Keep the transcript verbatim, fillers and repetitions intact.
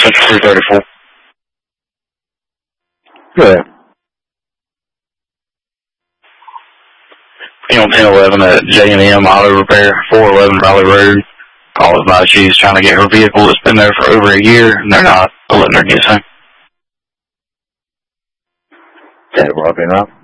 Central three thirty-four. Good. You know, ten eleven at J and M Auto Repair, four eleven Raleigh Road. Call is about she's trying to get her vehicle that's been there for over a year, and they're not letting her get home. Okay, well, I'll be now.